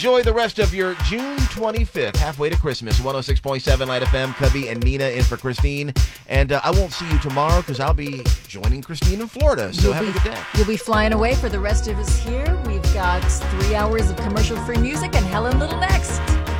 Enjoy the rest of your June 25th, halfway to Christmas. 106.7 Light FM, Cubby and Nina in for Christine. And I won't see you tomorrow because I'll be joining Christine in Florida. So have a good day. You'll be flying away. For the rest of us here, we've got 3 hours of commercial-free music and Helen Little next.